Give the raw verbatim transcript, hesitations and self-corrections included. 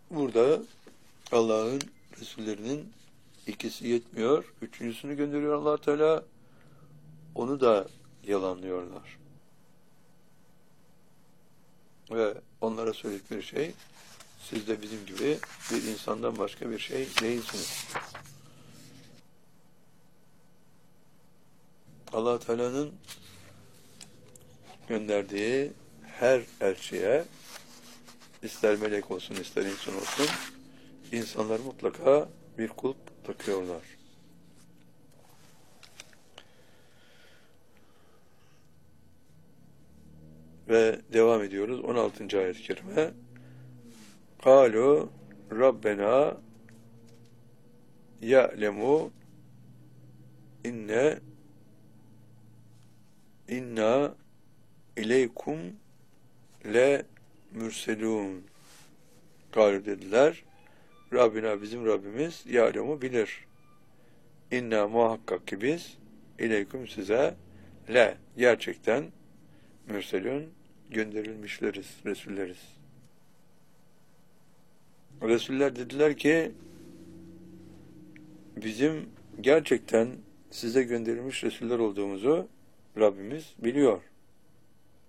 burada Allah'ın Resullerinin ikisi yetmiyor. Üçüncüsünü gönderiyor Allah Teala. Onu da yalanlıyorlar. Ve onlara söyledikleri şey, siz de bizim gibi bir insandan başka bir şey değilsiniz. Allah Teala'nın gönderdiği her elçiye, ister melek olsun, ister insan olsun, insanlar mutlaka bir kulp takıyorlar. Ve devam ediyoruz. on altıncı ayet-i kerime. قَالُوا رَبَّنَا يَعْلَمُ inne inna ileykum le mürselun. Galu dediler. Rabbina, bizim Rabbimiz ya'lemu, bilir. İnna, muhakkak ki biz ileyküm, size le, gerçekten mürselun, gönderilmişleriz, Resulleriz. Resuller dediler ki bizim gerçekten size gönderilmiş Resuller olduğumuzu Rabbimiz biliyor.